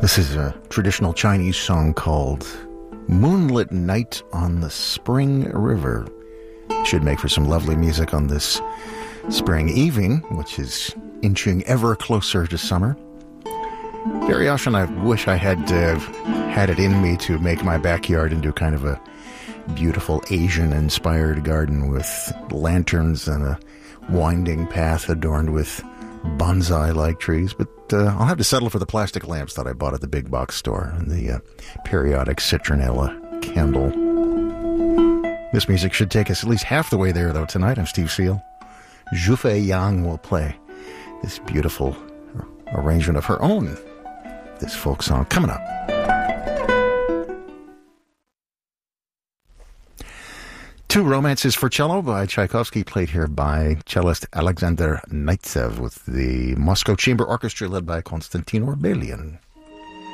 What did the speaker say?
This is a traditional Chinese song called Moonlit Night on the Spring River. Should make for some lovely music on this spring evening, which is inching ever closer to summer. Very often I wish I had it in me to make my backyard into kind of a beautiful Asian-inspired garden with lanterns and a winding path adorned with bonsai-like trees, but I'll have to settle for the plastic lamps that I bought at the big box store and the periodic citronella candle. This music should take us at least half the way there, though, tonight. I'm Steve Seal. Zhu Fei Yang will play this beautiful arrangement of her own, this folk song, coming up. Two Romances for Cello by Tchaikovsky, played here by cellist Alexander Neitzev with the Moscow Chamber Orchestra led by Konstantin Orbelian.